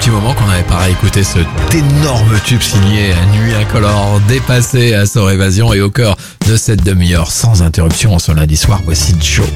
petit moment qu'on n'avait pas réécouté cet énorme tube signé Nuit incolore, dépassé à Sort Évasion et au cœur de cette demi-heure sans interruption ce lundi soir, voici Joe.